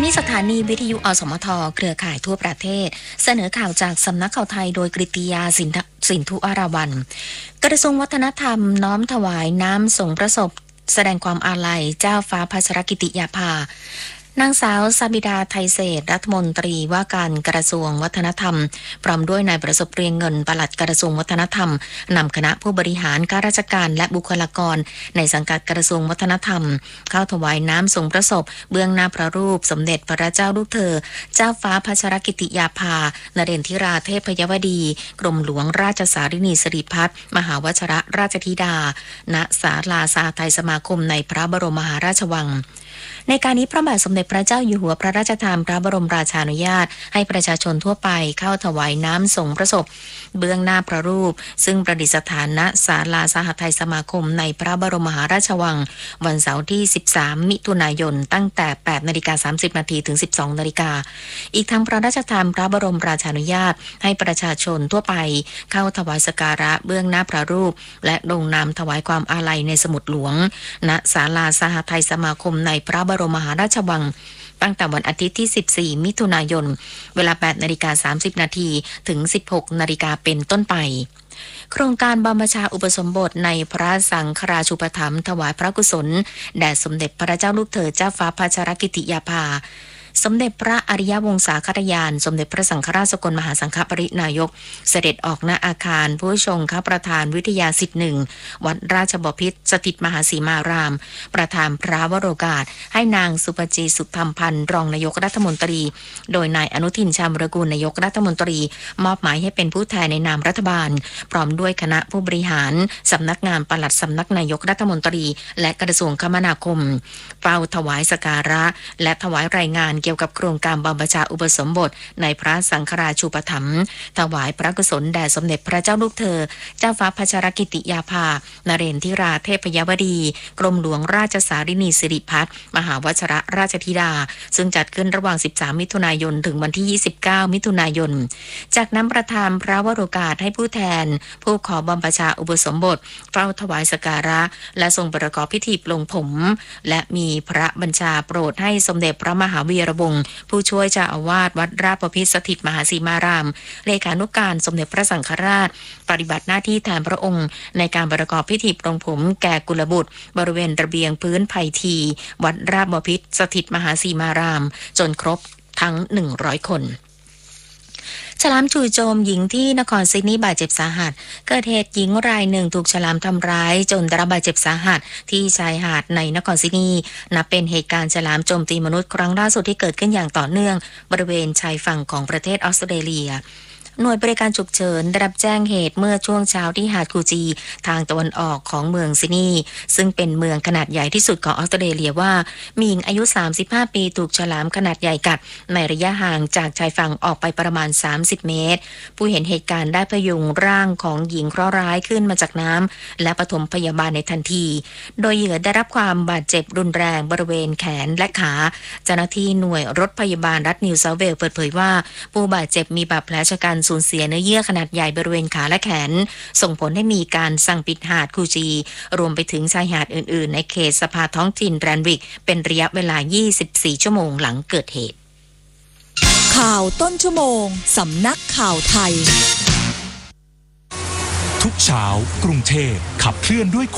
นี้สถานีวิทยุอสมทเครือข่ายทั่วประเทศเสนอข่าวจากสำนักข่าวไทยโดยกฤติยาสินธุอาราวัลกระทรวงวัฒนธรรมน้อมถวายน้ำสงฆ์ประสบแสดงความอาลัยเจ้าฟ้าพัชรกิติยาภานางสาวสบิดาไทยเศรษฐ์รัฐมนตรีว่าการกระทรวงวัฒนธรรมพร้อมด้วยนายประสบเรียงเงินปลัดกระทรวงวัฒนธรรมนำคณะผู้บริหารข้าราชการและบุคลากรในสังกัดกระทรวงวัฒนธรรมเข้าถวายน้ำสงฆ์ประสบเบื้องหน้าพระรูปสมเด็จพระเจ้าลูกเธอเจ้าฟ้าพัชรกิติยาภานเรนทิราเทพยวดีกรมหลวงราชสารินีสิริพัฒน์มหาวชรราชธิดาณศาลาสหทัยสมาคมในพระบรมมหาราชวังในการนี้พระบาทสมเด็จพระเจ้าอยู่หัวพระราชทานพระบรมราชานุญาตให้ประชาชนทั่วไปเข้าถวายน้ำสงฆ์ประสบเบื้องหน้าพระรูปซึ่งประดิษฐานณศาลาสหทัยสมาคมในพระบรมมหาราชวังวันเสาร์ที่13มิถุนายนตั้งแต่ 8:30 นถึง 12 นาฬิกาอีกทั้งพระราชทานพระบรมราชานุญาตให้ประชาชนทั่วไปเข้าถวายสักการะเบื้องหน้าพระรูปและลงนามถวายความอาลัยในสมุดหลวงณศาลาสหทัยสมาคมในพระบรมมหาราชวังตั้งแต่วันอาทิตย์ที่ 14 มิถุนายนเวลา 8:30 นถึง 16 นาฬิกาเป็นต้นไปโครงการบรมราชาอุปสมบทในพระสังฆราชูปถัมภ์ถวายพระกุศลแด่สมเด็จพระเจ้าลูกเธอเจ้าฟ้าพัชรกิติยาภาสมเด็จพระอริยวงศาคตยานสมเด็จพระสังฆราชสกลมหาสังฆปรินายกเสด็จออกณอาคารผู้ชงข้าประธานวิทยาสิทธิ์หนึ่งวัดราชบพิตรสถิตมหาสีมารามประธานพระวโรกาสให้นางสุปจีสุธรรมพันธ์รองนายกรัฐมนตรีโดยนายอนุทินชาญวิรากูลนายกรัฐมนตรีมอบหมายให้เป็นผู้แทนในนามรัฐบาลพร้อมด้วยคณะผู้บริหารสำนักงานปลัดสำนักนายกรัฐมนตรีและกระทรวงคมนาคมเฝ้าถวายสักการะและถวายรายงานเกี่ยวกับโครงการบรมราชาอุปสมบทในพระสังฆราชูปถัมภ์ถวายพระกุศลแด่สมเด็จพระเจ้าลูกเธอเจ้าฟ้าพัชรกิติยาภานเรนทิราเทพยวดีกรมหลวงราชสารินีสิริพัฒน์มหาวชรราชธิดาซึ่งจัดขึ้นระหว่าง13มิถุนายนถึงวันที่29มิถุนายนจากนั้นประธานพระวโรกาสให้ผู้แทนผู้ขอบรมราชาอุปสมบทเฝ้าถวายสักการะและทรงประกอบพิธีปลงผมและมีพระบัญชาโปรดให้สมเด็จพระมหาวีรวงศ์ผู้ช่วยเจ้าอาวาสวัดราชบพิตรสถิตมหาสีมารามเลขานุการสมเด็จพระสังฆราชปฏิบัติหน้าที่แทนพระองค์ในการประกอบพิธีปลงผมแก่กุลบุตรบริเวณระเบียงพื้นไผ่ทีวัดราชบพิตรสถิตมหาสีมารามจนครบทั้ง100คนฉลามจู่โจมหญิงที่นครซิดนีย์บาดเจ็บสาหัสเกิดเหตุหญิงรายหนึ่งถูกฉลามทำร้ายจนได้รับบาดเจ็บสาหัสที่ชายหาดในนครซิดนีย์นับเป็นเหตุการณ์ฉลามโจมตีมนุษย์ครั้งล่าสุดที่เกิดขึ้นอย่างต่อเนื่องบริเวณชายฝั่งของประเทศออสเตรเลียหน่วยบริการฉุกเฉินได้รับแจ้งเหตุเมื่อช่วงเช้าที่หาดคูจีทางตะวันออกของเมืองซิดนีย์ซึ่งเป็นเมืองขนาดใหญ่ที่สุดของออสเตรเลียว่ามีหญิงอายุ35ปีถูกฉลามขนาดใหญ่กัดในระยะห่างจากชายฝั่งออกไปประมาณ30เมตรผู้เห็นเหตุการณ์ได้พยุงร่างของหญิงเคราะห์ร้ายขึ้นมาจากน้ำและปฐมพยาบาลในทันทีโดยเหยื่อได้รับความบาดเจ็บรุนแรงบริเวณแขนและขาเจ้าหน้าที่หน่วยรถพยาบาลรัฐนิวเซาท์เวลส์เปิดเผยว่าผู้บาดเจ็บมีบาดแผลชะกันสูญเสียเนื้อเยื่อขนาดใหญ่บริเวณขาและแขนส่งผลให้มีการสั่งปิดหาดคูจีรวมไปถึงชายหาดอื่นๆในเขตสภาท้องถิ่นแรนวิกเป็นระยะเวลา24ชั่วโมงหลังเกิดเหตุข่าวต้นชั่วโมงสำนักข่าวไทยทุกเช้ากรุงเทพขับเคลื่อนด้วย